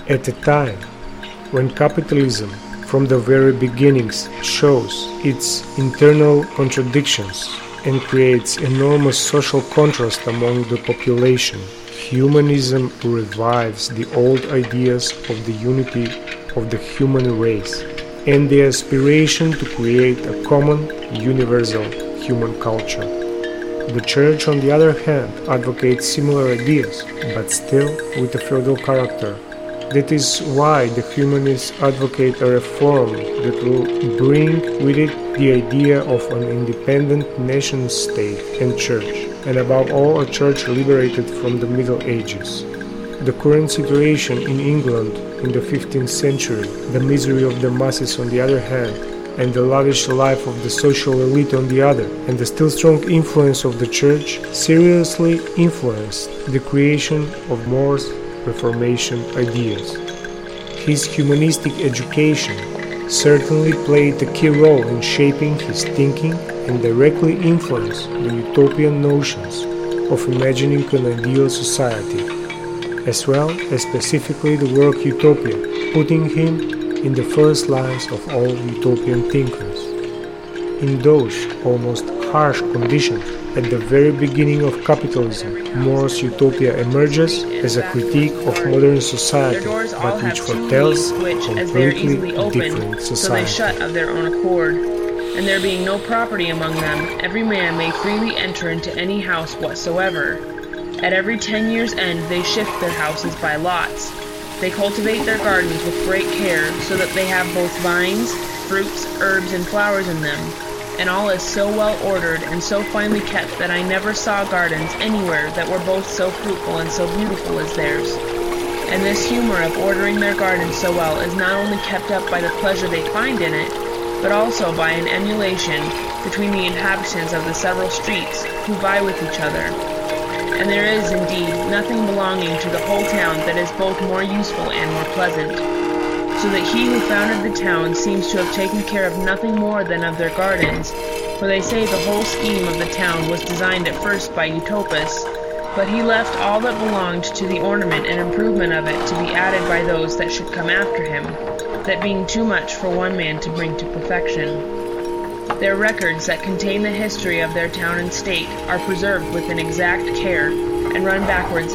At a time when capitalism from the very beginnings shows its internal contradictions and creates enormous social contrast among the population, humanism revives the old ideas of the unity of the human race and the aspiration to create a common, universal human culture. The Church, on the other hand, advocates similar ideas, but still with a feudal character. That is why the humanists advocate a reform that will bring with it the idea of an independent nation-state and church, and above all a church liberated from the Middle Ages. The current situation in England in the 15th century, the misery of the masses on the other hand, and the lavish life of the social elite on the other, and the still strong influence of the Church seriously influenced the creation of More's Reformation ideas. His humanistic education certainly played a key role in shaping his thinking and directly influenced the utopian notions of imagining an ideal society, as well as specifically the work Utopia, putting him in the first lines of all utopian thinkers. In those almost harsh conditions, at the very beginning of capitalism, More's Utopia emerges as a critique of modern society, but which foretells a completely different society. So they shut of their own accord, and there being no property among them, every man may freely enter into any house whatsoever. At every 10 years' end they shift their houses by lots. They cultivate their gardens with great care, so that they have both vines, fruits, herbs, and flowers in them, and all is so well ordered and so finely kept that I never saw gardens anywhere that were both so fruitful and so beautiful as theirs. And this humor of ordering their gardens so well is not only kept up by the pleasure they find in it, but also by an emulation between the inhabitants of the several streets, who vie with each other. And there is, indeed, nothing belonging to the whole town that is both more useful and more pleasant. So that he who founded the town seems to have taken care of nothing more than of their gardens, for they say the whole scheme of the town was designed at first by Utopus, but he left all that belonged to the ornament and improvement of it to be added by those that should come after him, that being too much for one man to bring to perfection. Their records that contain the history of their town and state are preserved with an exact care, and run backwards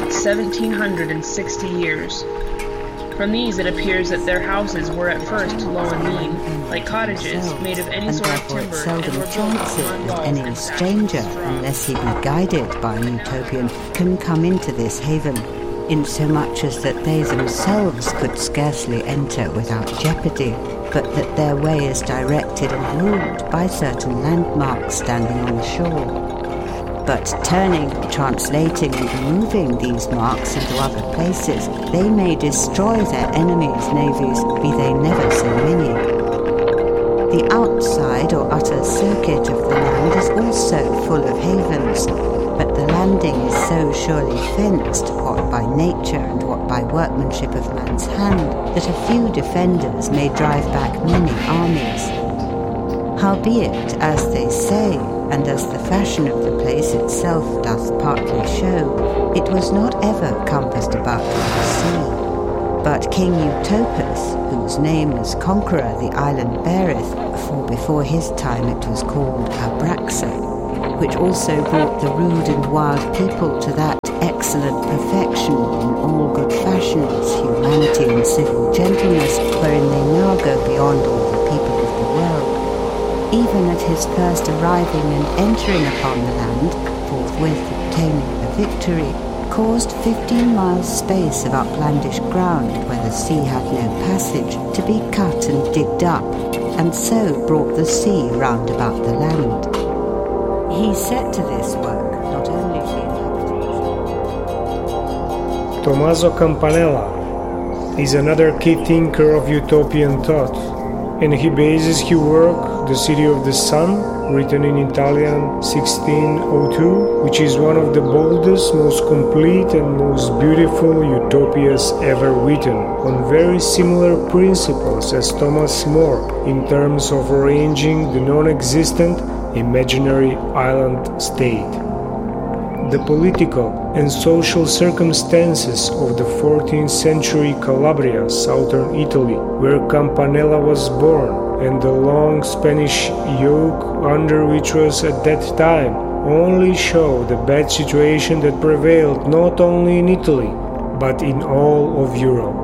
1760 years. From these it appears that their houses were at first low and mean, like cottages made of any sort of timber, and were built upon walls any and stranger, unless he be guided by an utopian, can come into this haven, insomuch as that they themselves could scarcely enter without jeopardy, but that their way is directed and ruled by certain landmarks standing on the shore. But turning, translating and removing these marks into other places, they may destroy their enemies' navies, be they never so many. The outside or utter circuit of the land is also full of havens, but the landing is so surely fenced, what by nature and what by workmanship of man's hand, that a few defenders may drive back many armies. Howbeit, as they say, and as the fashion of the place itself doth partly show, it was not ever compassed about with the sea. But King Utopus, whose name as conqueror the island beareth, for before his time it was called Abraxa, which also brought the rude and wild people to that excellent perfection in all good fashions, humanity and civil gentleness, wherein they now go beyond all the people of the world. Even at his first arriving and entering upon the land, forthwith obtaining the victory, caused 15 miles space of uplandish ground, where the sea had no passage, to be cut and digged up, and so brought the sea round about the land. He set to this work not only the inhabitants. Tommaso Campanella is another key thinker of utopian thought, and he bases his work, The City of the Sun, written in Italian 1602, which is one of the boldest, most complete and most beautiful utopias ever written, on very similar principles as Thomas More in terms of arranging the non-existent imaginary island state. the political and social circumstances of the 14th century Calabria, southern Italy, where Campanella was born, and the long Spanish yoke under which was at that time, only show the bad situation that prevailed not only in Italy, but in all of Europe.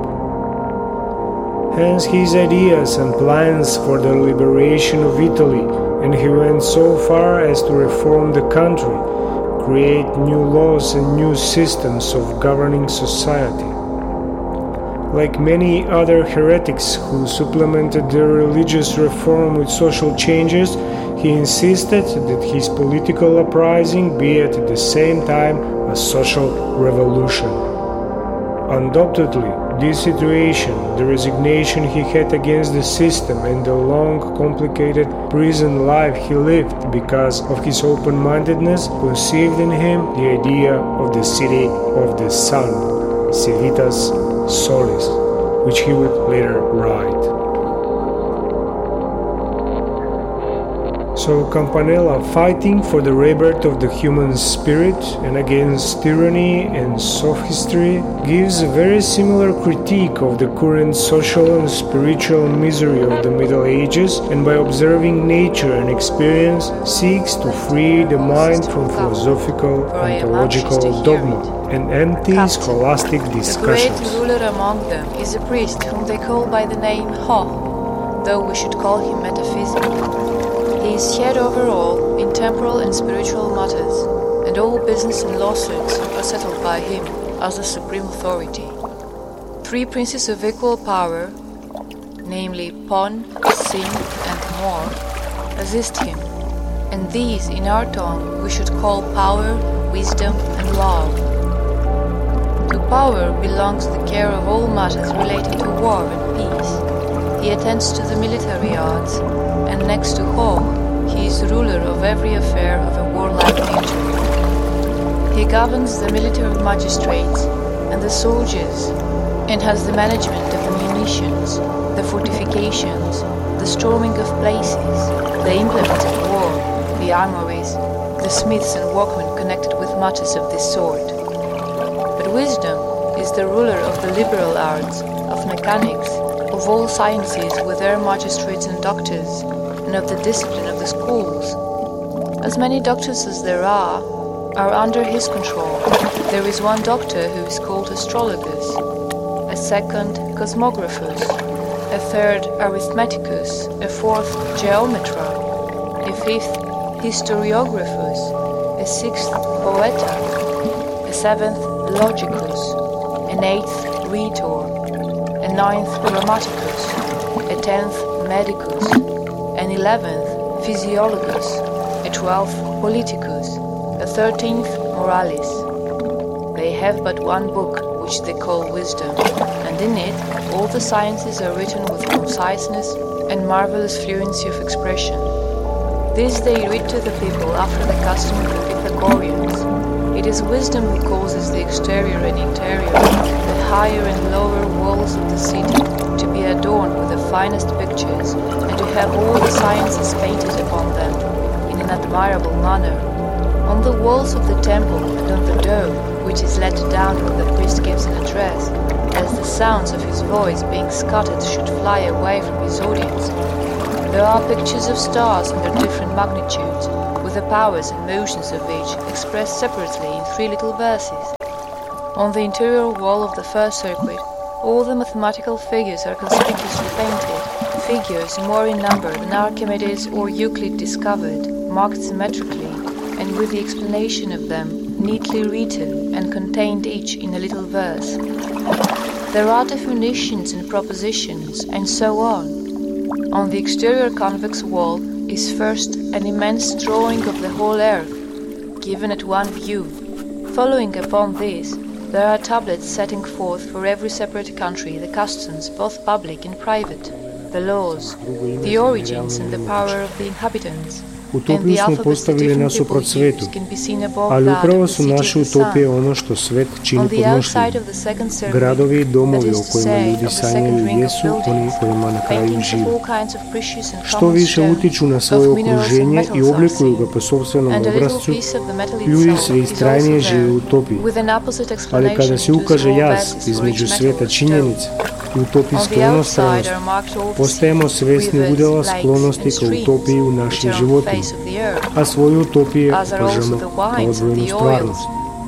Hence his ideas and plans for the liberation of Italy, and he went so far as to reform the country, create new laws and new systems of governing society. Like many other heretics who supplemented their religious reform with social changes, he insisted that his political uprising be at the same time a social revolution. Undoubtedly, this situation, the resignation he had against the system, and the long, complicated prison life he lived because of his open-mindedness, conceived in him the idea of the city of the sun, Civitas Solis, which he would later write. So Campanella, fighting for the rebirth of the human spirit and against tyranny and sophistry, gives a very similar critique of the current social and spiritual misery of the Middle Ages, and by observing nature and experience seeks to free the mind from philosophical, ontological dogma and empty scholastic discussions. The great ruler among them is a priest whom they call by the name Ho, though we should call him metaphysical. He is head over all in temporal and spiritual matters, and all business and lawsuits are settled by him as the supreme authority. 3 princes of equal power, namely Pon, Sin, and Mor, assist him, and these in our tongue we should call power, wisdom, and love. To power belongs the care of all matters relating to war and peace. He attends to the military arts, and next to Ho, he is ruler of every affair of a warlike nature. He governs the military magistrates and the soldiers, and has the management of the munitions, the fortifications, the storming of places, the implements of war, the armories, the smiths and workmen connected with matters of this sort. But wisdom is the ruler of the liberal arts, of mechanics, of all sciences with their magistrates and doctors, and of the discipline of the schools. As many doctors as there are under his control. There is one doctor who is called Astrologus, a second Cosmographus, a third Arithmeticus, a fourth Geometra, a fifth Historiographus, a sixth Poeta, a seventh Logicus, an eighth Rhetor, a ninth Grammaticus, a 10th Medicus, an 11th Physiologus, a 12th Politicus, a 13th Moralis. They have but one book, which they call Wisdom, and in it all the sciences are written with conciseness and marvelous fluency of expression. This they read to the people after the custom of the Pythagoreans. It is wisdom who causes the exterior and interior, the higher and lower walls of the city to be adorned with the finest pictures, and to have all the sciences painted upon them in an admirable manner. On the walls of the temple and on the dome, which is let down when the priest gives an address, as the sounds of his voice being scattered should fly away from his audience, there are pictures of stars under different magnitudes, with the powers and motions of each expressed separately in 3 little verses. On the interior wall of the first circuit, all the mathematical figures are conspicuously painted, figures more in number than Archimedes or Euclid discovered, marked symmetrically, and with the explanation of them neatly written and contained each in a little verse. There are definitions and propositions, and so on. On the exterior convex wall is first an immense drawing of the whole earth, given at one view. Following upon this, there are tablets setting forth for every separate country the customs, both public and private, the laws, the origins and the power of the inhabitants, Utopiju smo postavili nasuprot svetu, ali upravo su naše utopije ono što svet čini podnošljivim. Gradovi i domovi o kojima ljudi sanjaju jesu oni kojima na kraju žive. Što više utiču na svoje okruženje i oblikuju ga po sopstvenom obrazcu, ljudi sve istrajnije žive u utopiji. Ali kada se ukaže jaz između sveta činjenica i utopijske onostranosti, postajemo svjesni udjela sklonosti ka utopiji u našim životima, a svoje utopije opažamo kao odvojenu stvarnost.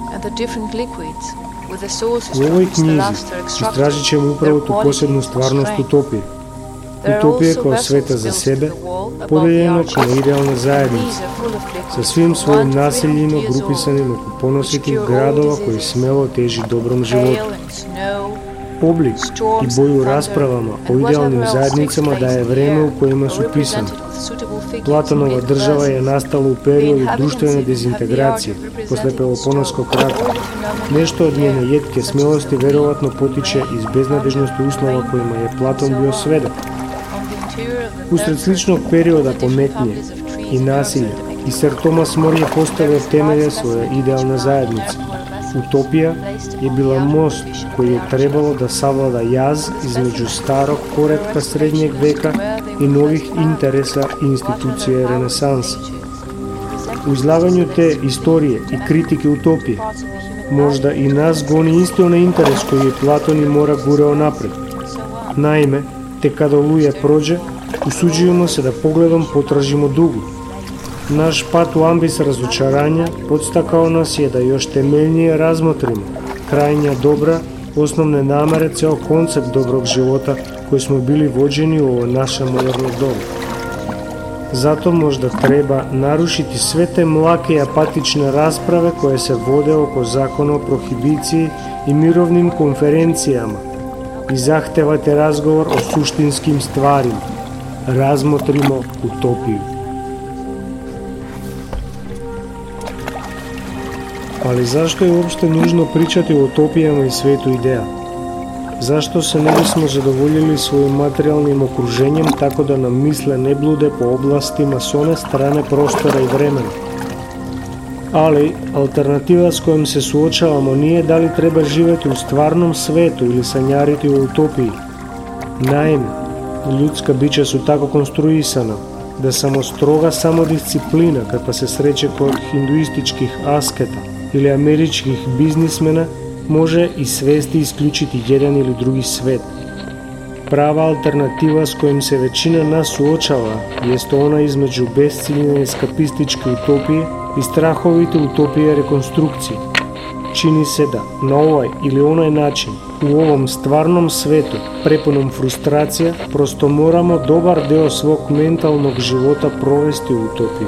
U ovoj knjizi istražit ćemo upravo tu posebnu stvarnost utopije. Utopije kao sveta za sebe, podeljeno kao idealna zajednica, sa svim svojim naseljima grupisanim oko ponositih gradova koji smelo teži dobrom životu. Oblik i boju raspravama o idealnim zajednicama daje vreme u kojima su pisane. Platonova država je nastala u periodu društvene dezintegracije, posle Peloponeskog rata. Nešto od njene jetke smelosti verovatno potiče iz beznadežnosti uslova kojima je Platon bio svedok. Usred sličnog perioda pometnje i nasilja, i Sir Thomas More je postavio temelje svoje idealne zajednice. Utopija je bila most koji je trebalo da savlada jaz između starog poretka srednjeg veka i novih interesa i institucije renesansa. U izlaganju te istorije i kritike utopije možda i nas goni isti onaj interes koji je Platon i Mora gurao napred. Naime, te kada oluje prođe, usuđujemo se da pogledom potražimo dugu. Naš pad u ambis razočaranja podstakao nas je da još temeljnije razmotrimo krajnja dobra, osnovne namere, ceo koncept dobrog života koji smo bili vođeni u ovo naše moderno doba. Zato možda treba narušiti sve te mlake i apatične rasprave koje se vode oko zakona o prohibiciji i mirovnim konferencijama i zahtevate razgovor o suštinskim stvarima. Razmotrimo utopiju. Ali zašto je uopšte nužno pričati o utopijama i svetu ideja? Zašto se ne bismo zadovoljili svojim materijalnim okruženjem tako da nam misle ne blude po oblastima s one strane prostora i vremena? Ali alternativa s kojom se suočavamo nije da li treba živjeti u stvarnom svetu ili sanjariti u utopiji. Naime, ljudska bića su tako konstruisana da samo stroga samodisciplina, kad pa se sreće kod hinduističkih asketa ili američkih biznismena, može i svesti isključiti jedan ili drugi svet. Prava alternativa s kojim se većina nas suočava jest ona između besciljne eskapističke utopije i strahovite utopije rekonstrukcije. Čini se da na ovaj ili onaj način u ovom stvarnom svetu prepunom frustracija prosto moramo dobar deo svog mentalnog života provesti u utopiji.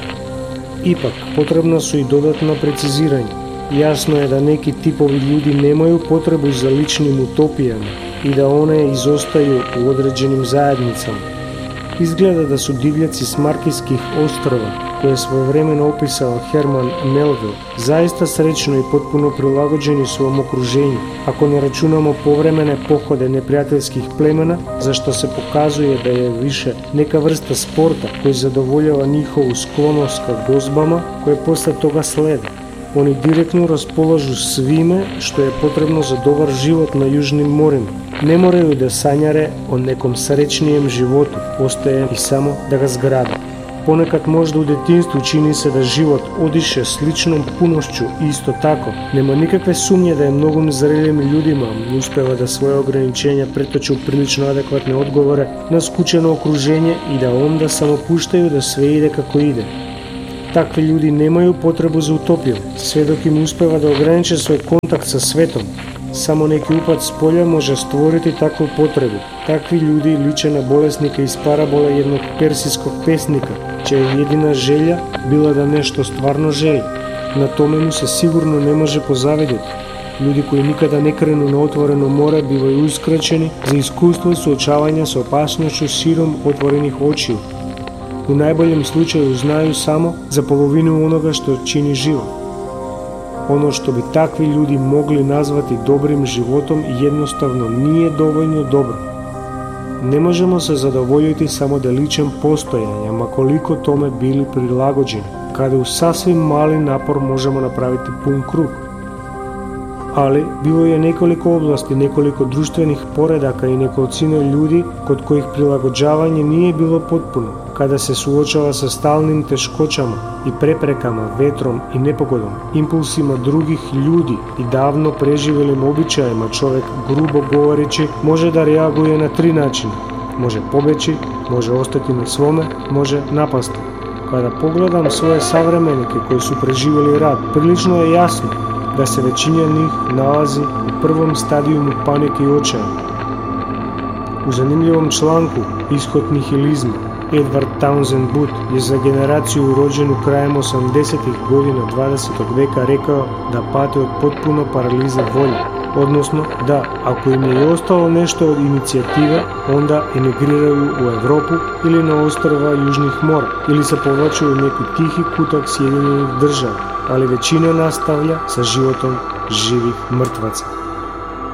Ipak, potrebna su i dodatna preciziranja. Jasno je da neki tipovi ljudi nemaju potrebu za ličnim utopijama i da one izostaju u određenim zajednicama. Izgleda da su divljaci s Markijskih ostrva, koje je svojevremeno opisao Herman Melville, zaista srećno i potpuno prilagođeni svom okruženju, ako ne računamo povremene pohode neprijateljskih plemena, za što se pokazuje da je više neka vrsta sporta koji zadovoljava njihovu sklonost ka gozbama koje posle toga slede. Oni direktno raspolažu svime što je potrebno za dobar život na južnim morima. Ne moraju da sanjare o nekom srećnijem životu, ostaje i samo da ga zgrade. Ponekad možda u detinjstvu čini se da život odiše sličnom punošću i isto tako. Nema nikakve sumnje da je mnogom zrelim ljudima uspeva da svoje ograničenja pretoče u prilično adekvatne odgovore na skučeno okruženje i da onda samo puštaju da sve ide kako ide. Takvi ljudi nemaju potrebu za utopijom, sve dok im uspeva da ograniče svoj kontakt sa svetom. Samo neki upad s polja može stvoriti takvu potrebu. Takvi ljudi liče na bolesnike iz parabola jednog persijskog pesnika, čija je jedina želja bila da nešto stvarno želi. Na tome mu se sigurno ne može pozavidjeti. Ljudi koji nikada ne krenu na otvoreno more bivaju uskraćeni za iskustvo suočavanja s opasnošću širom otvorenih očiju. U najboljem slučaju znaju samo za polovinu onoga što čini život. Ono što bi takvi ljudi mogli nazvati dobrim životom jednostavno nije dovoljno dobro. ne možemo se zadovoljiti samo delićem postojanja, ma koliko tome bili prilagođeni, kada u sasvim mali napor možemo napraviti pun krug. Ali bilo je nekoliko oblasti, nekoliko društvenih poredaka i nekolicina ljudi kod kojih prilagođavanje nije bilo potpuno, kada se suočava sa stalnim teškoćama i preprekama, vetrom i nepogodom, impulsima drugih ljudi i davno preživjelim običajima, čovjek, grubo govoreći, može da reaguje na 3 načina. Može pobeći, može ostati na svome, može napasti. Kada pogledam svoje savremenike koji su preživjeli rat, prilično je jasno da se većina njih nalazi u prvom stadijumu panike i očaja. U zanimljivom članku Ishod nihilizma Edward Townsend Booth je za generaciju rođenu krajem 80-ih godina 20. veka rekao da pate od potpuno paralize volje, odnosno da ako im je ostalo nešto od inicijative, onda emigriraju u Europu ili na ostrva Južnih mora ili se povlačuju u neki tihi kutak Sjedinjenih država, ali većina nastavlja sa životom živih mrtvaca.